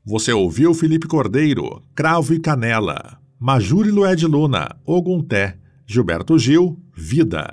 Você ouviu Felipe Cordeiro, Cravo e Canela, Majuri Lued Luna, Ogunté, Gilberto Gil, Vida.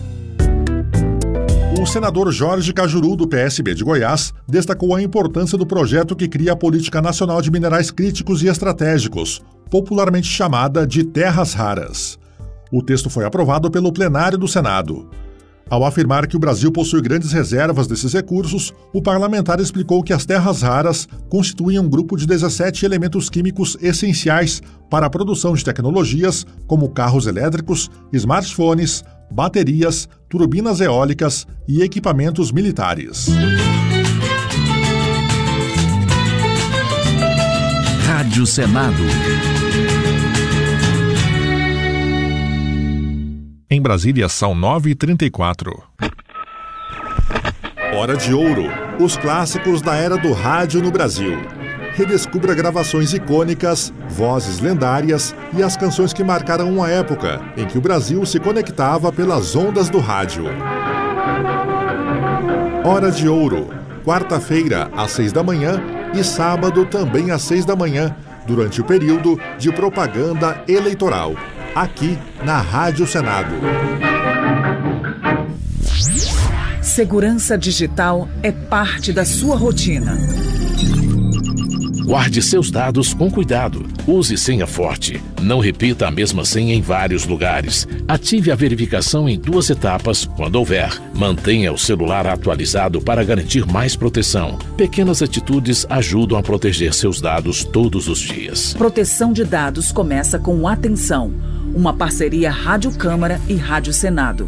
O senador Jorge Cajuru, do PSB de Goiás, destacou a importância do projeto que cria a Política Nacional de Minerais Críticos e Estratégicos, popularmente chamada de Terras Raras. O texto foi aprovado pelo plenário do Senado. Ao afirmar que o Brasil possui grandes reservas desses recursos, o parlamentar explicou que as terras raras constituem um grupo de 17 elementos químicos essenciais para a produção de tecnologias como carros elétricos, smartphones, baterias, turbinas eólicas e equipamentos militares. Rádio Senado. Em Brasília, são 9h34. Hora de Ouro. Os clássicos da era do rádio no Brasil. Redescubra gravações icônicas, vozes lendárias e as canções que marcaram uma época em que o Brasil se conectava pelas ondas do rádio. Hora de Ouro. Quarta-feira, às 6 da manhã e sábado também às 6 da manhã, durante o período de propaganda eleitoral. Aqui na Rádio Senado. Segurança digital é parte da sua rotina. Guarde seus dados com cuidado. Use senha forte. Não repita a mesma senha em vários lugares. Ative a verificação em 2 etapas quando houver. Mantenha o celular atualizado para garantir mais proteção. Pequenas atitudes ajudam a proteger seus dados todos os dias. Proteção de dados começa com atenção. Uma parceria Rádio Câmara e Rádio Senado.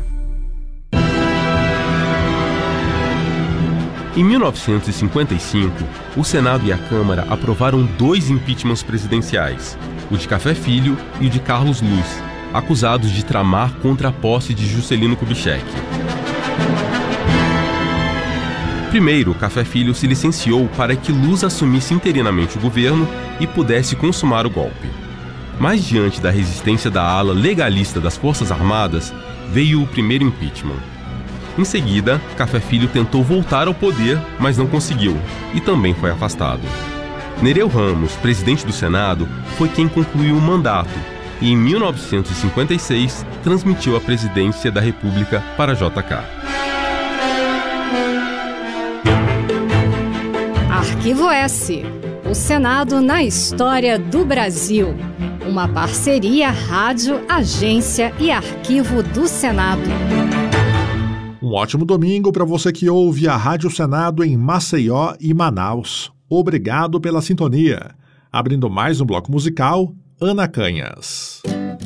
Em 1955, o Senado e a Câmara aprovaram 2 impeachments presidenciais, o de Café Filho e o de Carlos Luz, acusados de tramar contra a posse de Juscelino Kubitschek. Primeiro, Café Filho se licenciou para que Luz assumisse interinamente o governo e pudesse consumar o golpe. Mas diante da resistência da ala legalista das Forças Armadas, veio o primeiro impeachment. Em seguida, Café Filho tentou voltar ao poder, mas não conseguiu, e também foi afastado. Nereu Ramos, presidente do Senado, foi quem concluiu o mandato e, em 1956, transmitiu a presidência da República para JK. Arquivo S. O Senado na história do Brasil. Uma parceria Rádio, Agência e Arquivo do Senado. Um ótimo domingo para você que ouve a Rádio Senado em Maceió e Manaus. Obrigado pela sintonia. Abrindo mais um bloco musical, Ana Canhas.